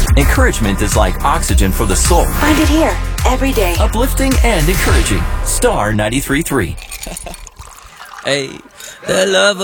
Encouragement is like oxygen for the soul. Find it here, every day. Uplifting and encouraging. Star 93.3. Hey, the love